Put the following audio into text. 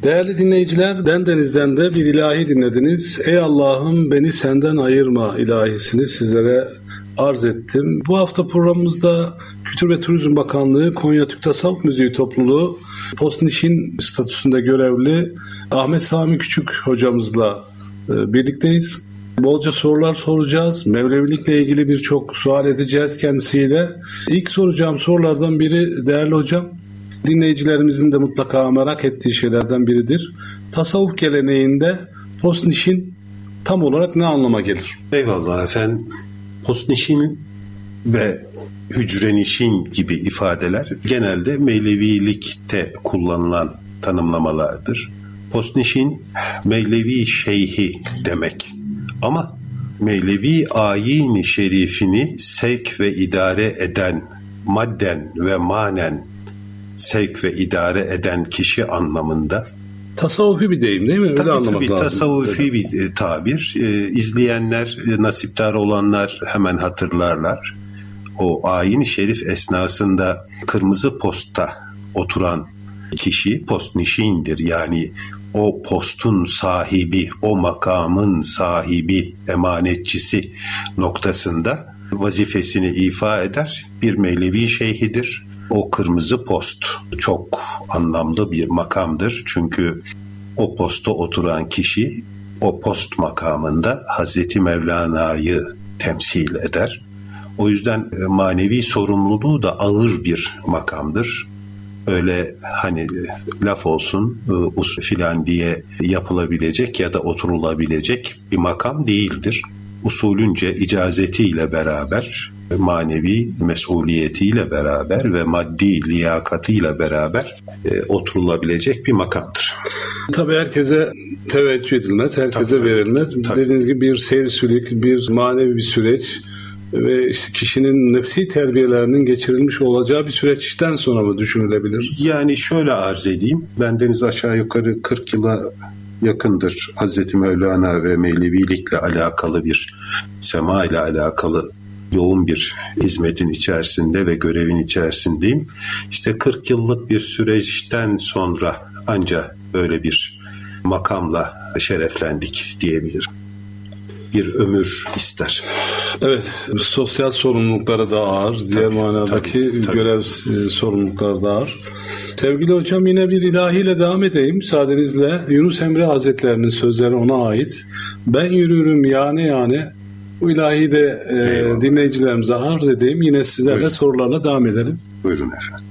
Değerli dinleyiciler, bendenizden de bir ilahi dinlediniz. Ey Allah'ım beni senden ayırma ilahisini sizlere arz ettim. Bu hafta programımızda Kültür ve Turizm Bakanlığı Konya Türk Tasavvuf Müziği Topluluğu Postnişin statüsünde görevli Ahmet Sami Küçük hocamızla birlikteyiz. Bolca sorular soracağız. Mevlevilikle ilgili birçok sual edeceğiz kendisiyle. İlk soracağım sorulardan biri değerli hocam, dinleyicilerimizin de mutlaka merak ettiği şeylerden biridir. Tasavvuf geleneğinde postnişin tam olarak ne anlama gelir? Eyvallah efendim. Postnişin ve hücrenişin gibi ifadeler genelde Mevlevilikte kullanılan tanımlamalardır. Postnişin Mevlevi şeyhi demek. Ama Mevlevi ayin-i şerifini sevk ve idare eden, madden ve manen sevk ve idare eden kişi anlamında. Tasavvufi bir deyim değil mi? Öyle tabii, anlamak lazım. Tasavvufi bir tabir. İzleyenler, nasipdar olanlar hemen hatırlarlar. O ayin-i şerif esnasında kırmızı postta oturan kişi postnişindir. Yani o postun sahibi, o makamın sahibi, emanetçisi noktasında vazifesini ifa eder. Bir Mevlevi şeyhidir. O kırmızı post çok anlamlı bir makamdır. Çünkü o posta oturan kişi o post makamında Hazreti Mevlana'yı temsil eder. O yüzden manevi sorumluluğu da ağır bir makamdır. Öyle hani laf olsun filan diye yapılabilecek ya da oturulabilecek bir makam değildir. Usulünce icazetiyle beraber, manevi mesuliyetiyle beraber ve maddi liyakatıyla beraber oturulabilecek bir makamdır. Tabii herkese teveccüh edilmez, herkese verilmez. Tabii. Dediğiniz gibi bir seyir-sülük, bir manevi bir süreç ve işte kişinin nefsi terbiyelerinin geçirilmiş olacağı bir süreçten sonra mı düşünülebilir? Yani şöyle arz edeyim. Bendeniz aşağı yukarı 40 yıla yakındır Hazreti Mevlana ve Mevlevilikle alakalı bir, sema ile alakalı yoğun bir hizmetin içerisinde ve görevin içerisindeyim. İşte 40 yıllık bir süreçten sonra ancak böyle bir makamla şereflendik diyebilirim. Bir ömür ister. Evet, sosyal sorumlulukları da ağır. Diğer manadaki görev sorumlulukları da ağır. Sevgili hocam, yine bir ilahiyle devam edeyim. Müsaadenizle Yunus Emre Hazretlerinin sözleri ona ait. Ben yürürüm yane. Bu ilahi de dinleyicilerimize arz edeyim. Yine sizlerle sorularla devam edelim. Buyurun efendim.